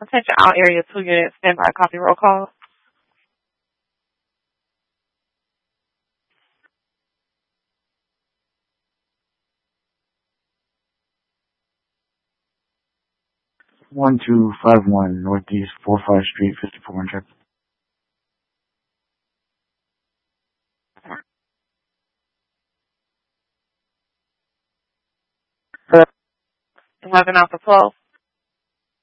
Attention all area 2 units, stand by, copy roll call. 1251 Northeast 45 Street, 5400. Having Alpha 12.